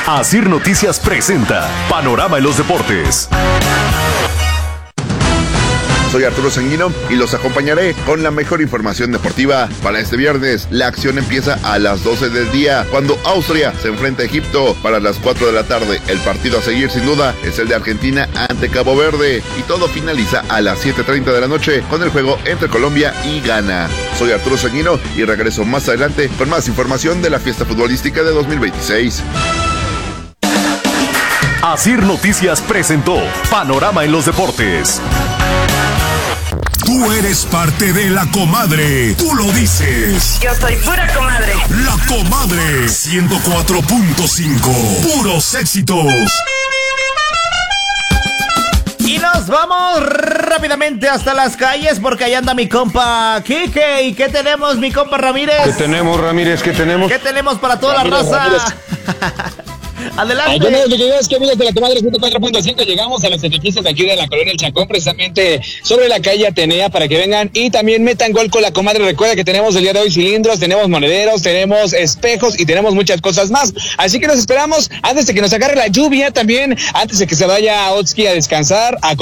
Asir Noticias presenta Panorama en los Deportes. Soy Arturo Sanguino y los acompañaré con la mejor información deportiva para este viernes. La acción empieza a las 12 del día, cuando Austria se enfrenta a Egipto. Para las 4 de la tarde, el partido a seguir sin duda es el de Argentina ante Cabo Verde. Y todo finaliza a las 7:30 de la noche con el juego entre Colombia y Ghana. Soy Arturo Sanguino y regreso más adelante con más información de la fiesta futbolística de 2026. Asir Noticias presentó Panorama en los Deportes. Tú eres parte de La Comadre. Tú lo dices. Yo soy pura comadre. La Comadre 104.5. Puros éxitos. Y nos vamos rápidamente hasta las calles porque ahí anda mi compa Quique. ¿Y qué tenemos, mi compa Ramírez? ¿Qué tenemos, Ramírez? ¿Qué tenemos? ¿Qué tenemos para toda Ramírez, la raza? Adelante. Es que amigos de La Comadre 104.5 llegamos a los edificios de aquí de la colonia El Chacón, precisamente sobre la calle Atenea, para que vengan y también metan gol con La Comadre. Recuerda que tenemos el día de hoy cilindros, tenemos monederos, tenemos espejos y tenemos muchas cosas más. Así que nos esperamos antes de que nos agarre la lluvia, también antes de que se vaya a Otski a descansar, a